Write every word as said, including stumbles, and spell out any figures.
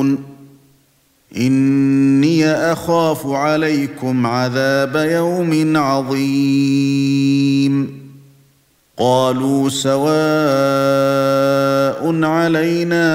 تَعْمَلُونَ إِنِّي أَخَافُ عَلَيْكُمْ عَذَابَ يَوْمٍ عَظِيمٍ قَالُوا سَوَاءٌ عَلَيْنَا